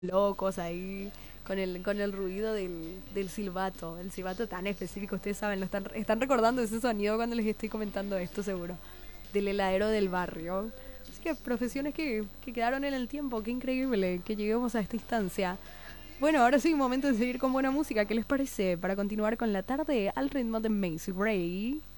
locos ahí con el ruido del silbato, el silbato tan específico, ustedes saben, están recordando ese sonido cuando les estoy comentando esto seguro, del heladero del barrio. Así que profesiones que quedaron en el tiempo, qué increíble que lleguemos a esta instancia. Bueno, ahora sí, momento de seguir con buena música, ¿qué les parece? Para continuar con la tarde al ritmo de Macy Gray.